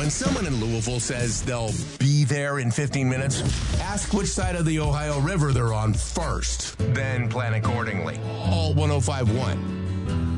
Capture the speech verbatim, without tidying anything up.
When someone in Louisville says they'll be there in fifteen minutes, ask which side of the Ohio River they're on first, then plan accordingly. All one oh five point one.